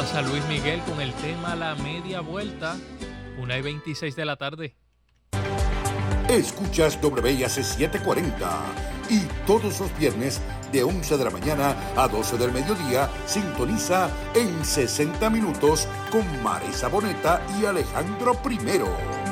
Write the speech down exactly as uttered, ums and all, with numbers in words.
Plaza Luis Miguel con el tema La Media Vuelta, una y veintiséis de la tarde. Escuchas W I A C setecientos cuarenta y todos los viernes de once de la mañana a doce del mediodía sintoniza en sesenta minutos con Marisa Boneta y Alejandro Primero.